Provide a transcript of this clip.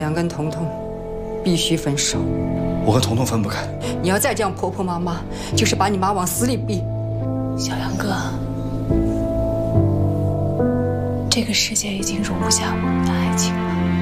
想跟彤彤必须分手。 我和彤彤分不开。 你要再这样婆婆妈妈，就是把你妈往死里逼。 小杨哥，这个世界已经容不下我们的爱情了。